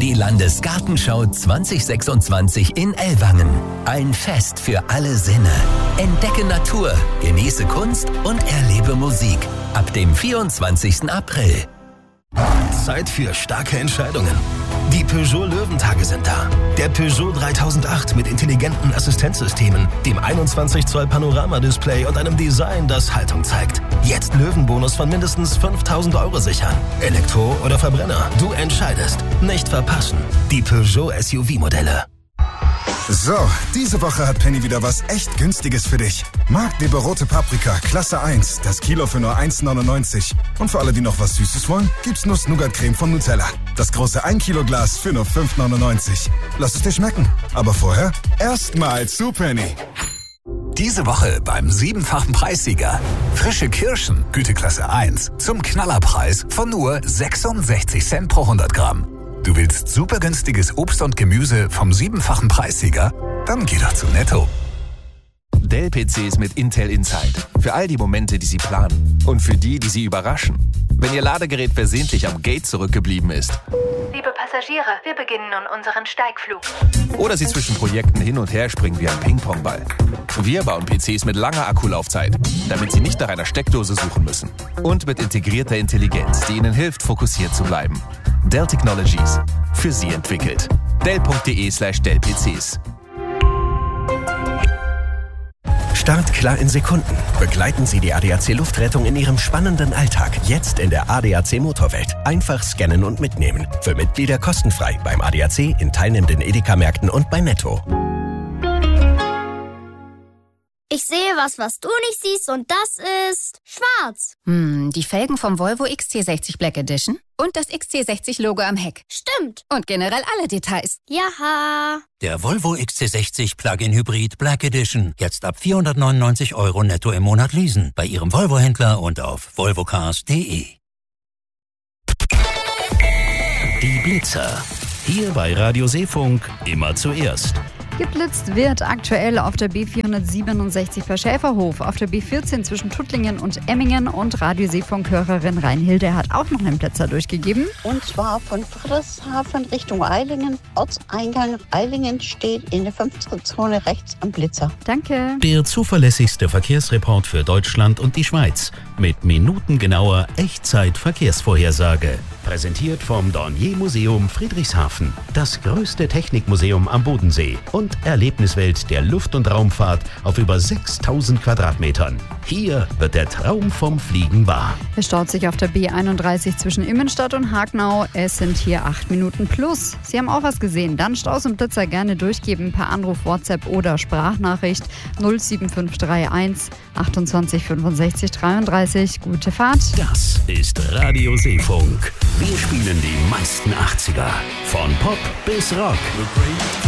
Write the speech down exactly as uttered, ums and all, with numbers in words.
Die Landesgartenschau zwanzig sechsundzwanzig in Ellwangen. Ein Fest für alle Sinne. Entdecke Natur, genieße Kunst und erlebe Musik. Ab dem vierundzwanzigsten April. Zeit für starke Entscheidungen. Die Peugeot Löwentage sind da. Der Peugeot dreitausendacht mit intelligenten Assistenzsystemen, dem einundzwanzig Zoll Panoramadisplay und einem Design, das Haltung zeigt. Jetzt Löwenbonus von mindestens fünftausend Euro sichern. Elektro oder Verbrenner, du entscheidest. Nicht verpassen. Die Peugeot S U V-Modelle. So, diese Woche hat Penny wieder was echt Günstiges für dich. Marktleber rote Paprika, Klasse eins, das Kilo für nur eins neunundneunzig. Und für alle, die noch was Süßes wollen, gibt's Nuss-Nougat-Creme von Nutella. Das große ein Kilo Glas für nur fünf neunundneunzig. Lass es dir schmecken. Aber vorher erstmal zu Penny. Diese Woche beim siebenfachen Preissieger. Frische Kirschen, Güteklasse eins, zum Knallerpreis von nur sechsundsechzig Cent pro hundert Gramm. Du willst super günstiges Obst und Gemüse vom siebenfachen Preissieger? Dann geh doch zu Netto. Dell-P Cs mit Intel Inside. Für all die Momente, die Sie planen. Und für die, die Sie überraschen. Wenn Ihr Ladegerät versehentlich am Gate zurückgeblieben ist. Liebe Passagiere, wir beginnen nun unseren Steigflug. Oder Sie zwischen Projekten hin und her springen wie ein Ping-Pong-Ball. Wir bauen P Cs mit langer Akkulaufzeit, damit Sie nicht nach einer Steckdose suchen müssen. Und mit integrierter Intelligenz, die Ihnen hilft, fokussiert zu bleiben. Dell Technologies. Für Sie entwickelt. Dell.de slash Dell P Cs. Start klar in Sekunden. Begleiten Sie die A D A C Luftrettung in Ihrem spannenden Alltag. Jetzt in der A D A C Motorwelt. Einfach scannen und mitnehmen. Für Mitglieder kostenfrei beim A D A C, in teilnehmenden Edeka-Märkten und bei Netto. Ich sehe was, was du nicht siehst, und das ist schwarz. Hm, die Felgen vom Volvo X C sechzig Black Edition und das X C sechzig Logo am Heck. Stimmt. Und generell alle Details. Jaha. Der Volvo X C sechzig Plug-in Hybrid Black Edition. Jetzt ab vierhundertneunundneunzig Euro netto im Monat leasen. Bei Ihrem Volvo-Händler und auf volvocars punkt de. Die Blitzer. Hier bei Radio Seefunk immer zuerst. Geblitzt wird aktuell auf der B vierhundertsiebenundsechzig bei Schäferhof, auf der B vierzehn zwischen Tuttlingen und Emmingen, und Radio-Seefunk-Hörerin Reinhilde hat auch noch einen Blitzer durchgegeben. Und zwar von Friedrichshafen Richtung Eilingen. Ortseingang Eilingen steht in der fünfzehn-Zone rechts am Blitzer. Danke. Der zuverlässigste Verkehrsreport für Deutschland und die Schweiz mit minutengenauer Echtzeit-Verkehrsvorhersage. Präsentiert vom Dornier Museum Friedrichshafen, das größte Technikmuseum am Bodensee und Erlebniswelt der Luft- und Raumfahrt auf über sechstausend Quadratmetern. Hier wird der Traum vom Fliegen wahr. Es staut sich auf der B einunddreißig zwischen Immenstadt und Hagenau. Es sind hier acht Minuten plus. Sie haben auch was gesehen? Dann Staus und Blitzer gerne durchgeben per Anruf, WhatsApp oder Sprachnachricht null sieben fünf drei eins achtundzwanzig fünfundsechzig dreiunddreißig. Gute Fahrt. Das ist Radio Seefunk. Wir spielen die meisten achtziger. Von Pop bis Rock.